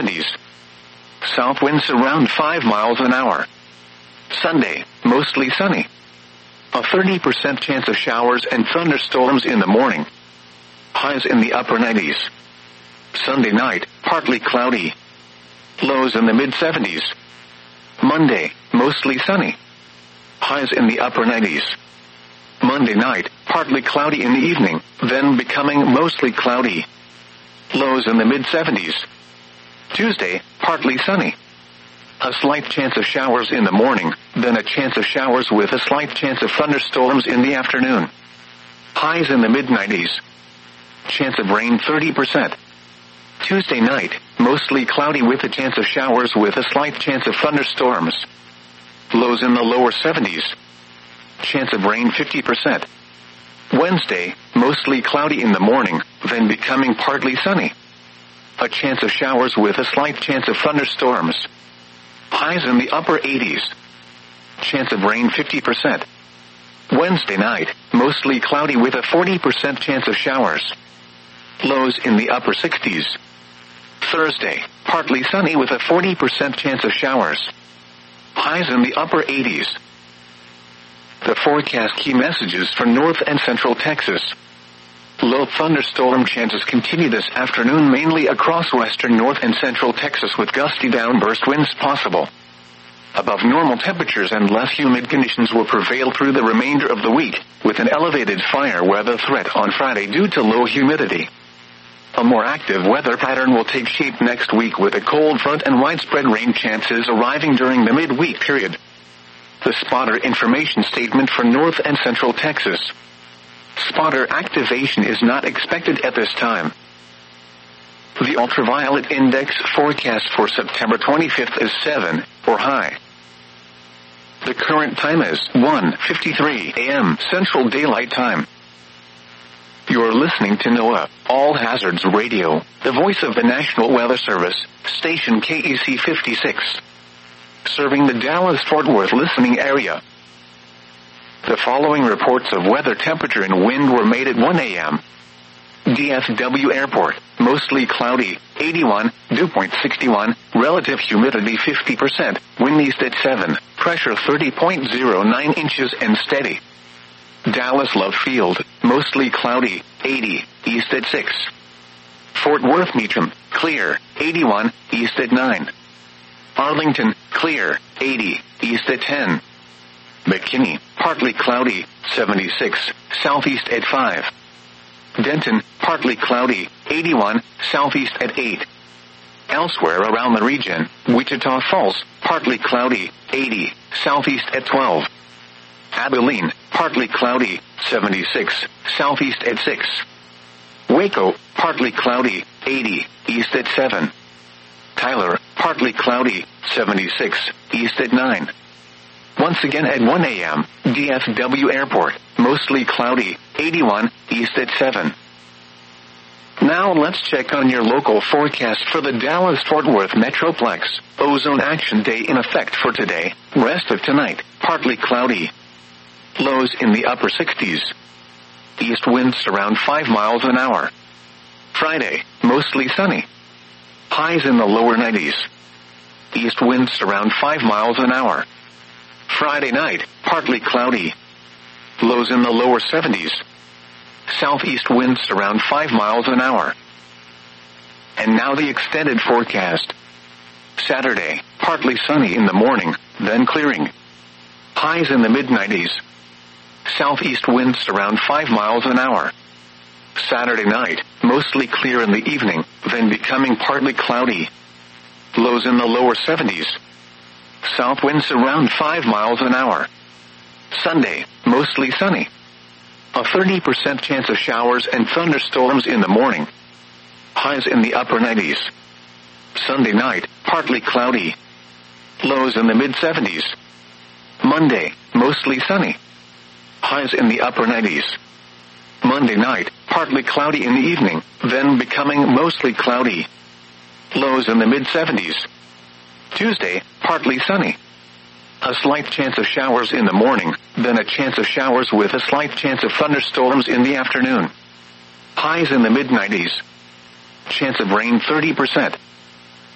South winds around 5 miles an hour. Sunday, mostly sunny. A 30% chance of showers and thunderstorms in the morning. Highs in the upper 90s. Sunday night, partly cloudy. Lows in the mid-70s. Monday, mostly sunny. Highs in the upper 90s. Monday night, partly cloudy in the evening, then becoming mostly cloudy. Lows in the mid-70s. Tuesday, partly sunny. A slight chance of showers in the morning, then a chance of showers with a slight chance of thunderstorms in the afternoon. Highs in the mid-90s. Chance of rain 30%. Tuesday night, mostly cloudy with a chance of showers with a slight chance of thunderstorms. Lows in the lower 70s. Chance of rain 50%. Wednesday, mostly cloudy in the morning, then becoming partly sunny. A chance of showers with a slight chance of thunderstorms. Highs in the upper 80s. Chance of rain 50%. Wednesday night, mostly cloudy with a 40% chance of showers. Lows in the upper 60s. Thursday, partly sunny with a 40% chance of showers. Highs in the upper 80s. The forecast key messages for North and Central Texas. Low thunderstorm chances continue this afternoon mainly across western North and Central Texas with gusty downburst winds possible. Above normal temperatures and less humid conditions will prevail through the remainder of the week, with an elevated fire weather threat on Friday due to low humidity. A more active weather pattern will take shape next week with a cold front and widespread rain chances arriving during the midweek period. The spotter information statement for North and Central Texas. Spotter activation is not expected at this time. The ultraviolet index forecast for September 25th is 7, or high. The current time is 1:53 a.m. Central Daylight Time. You're listening to NOAA, All Hazards Radio, the voice of the National Weather Service, station KEC 56. Serving the Dallas-Fort Worth listening area. The following reports of weather temperature and wind were made at 1 a.m. DFW Airport, mostly cloudy, 81, dew point 61, relative humidity 50%, wind east at 7, pressure 30.09 inches and steady. Dallas Love Field, mostly cloudy, 80, east at 6. Fort Worth Meacham, clear, 81, east at 9. Arlington, clear, 80, east at 10. McKinney, partly cloudy, 76, southeast at 5. Denton, partly cloudy, 81, southeast at 8. Elsewhere around the region, Wichita Falls, partly cloudy, 80, southeast at 12. Abilene, partly cloudy, 76, southeast at 6. Waco, partly cloudy, 80, east at 7. Tyler, partly cloudy, 76, east at 9. Once again at 1 a.m., DFW Airport, mostly cloudy, 81, east at 7. Now let's check on your local forecast for the Dallas-Fort Worth Metroplex. Ozone Action Day in effect for today, rest of tonight, partly cloudy. Lows in the upper 60s. East winds around 5 miles an hour. Friday, mostly sunny. Highs in the lower 90s. East winds around 5 miles an hour. Friday night, partly cloudy. Lows in the lower 70s. Southeast winds around 5 miles an hour. And now the extended forecast. Saturday, partly sunny in the morning, then clearing. Highs in the mid-90s. Southeast winds around 5 miles an hour. Saturday night, mostly clear in the evening, then becoming partly cloudy. Lows in the lower 70s. South winds around 5 miles an hour. Sunday, mostly sunny. A 30% chance of showers and thunderstorms in the morning. Highs in the upper 90s. Sunday night, partly cloudy. Lows in the mid-70s. Monday, mostly sunny. Highs in the upper 90s. Monday night, partly cloudy in the evening, then becoming mostly cloudy. Lows in the mid-70s. Tuesday, partly sunny. A slight chance of showers in the morning, then a chance of showers with a slight chance of thunderstorms in the afternoon. Highs in the mid-90s. Chance of rain 30%.